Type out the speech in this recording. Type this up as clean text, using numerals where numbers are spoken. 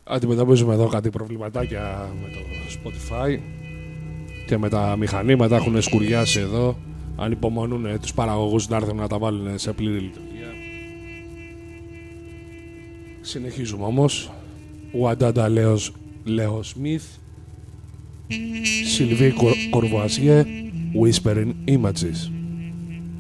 Αντιμετωπίζουμε εδώ κάτι προβληματάκια με το Spotify και με τα μηχανήματα. Έχουν σκουριάσει εδώ. Ανυπομονούν τους παραγωγούς να έρθουν να τα βάλουν σε πλήρη λειτουργία. Συνεχίζουμε όμως. Ουαντάντα Λέο Σμιθ, Σιλβί Κορβουαζιέ, Whispering Images.